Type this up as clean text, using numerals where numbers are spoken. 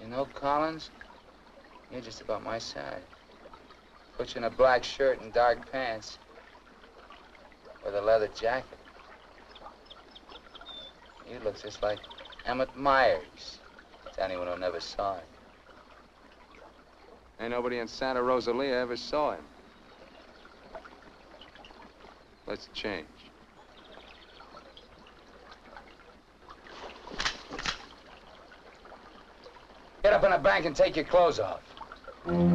You know, Collins, you're just about my size. Put you in a black shirt and dark pants with a leather jacket. You look just like Emmett Myers to anyone who never saw him. Ain't nobody in Santa Rosalia ever saw him. Let's change. Get up in the bank and take your clothes off.